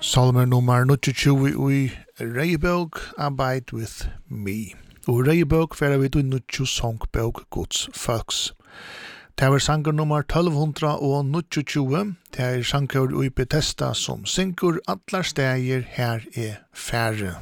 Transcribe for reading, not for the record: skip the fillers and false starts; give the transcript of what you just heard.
Salmer nummer 29 i Reibøk, Abide with me. Og Reibøk færer vi til 29 songbøk Guds folks. Det er sanger nummer 1229, det er sanger i Bethesda som synker atler steder her er færre.